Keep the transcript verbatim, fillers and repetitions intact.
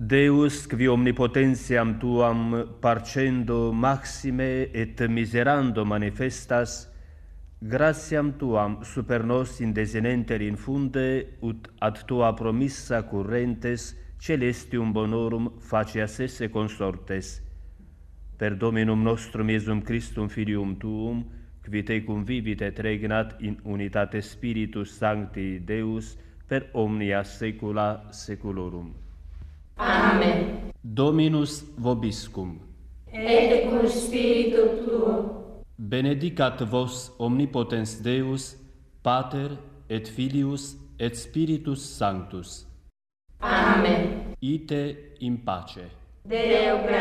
Deus, qui omnipotentiam tuam parcendo maxime et miserando manifestas, gratiam tuam super nos indesinenter infunde, ut ad tua promissa currentes celestium bonorum facias esse consortes. Per Dominum nostrum Iesum Christum Filium tuum, qui te convivit et regnat in unitate Spiritus Sancti Deus, per omnia saecula saeculorum. Amen. Dominus vobiscum. Et cum spiritu tuo. Benedicat vos omnipotens Deus, Pater et Filius et Spiritus Sanctus. Amen. Ite in pace. Deo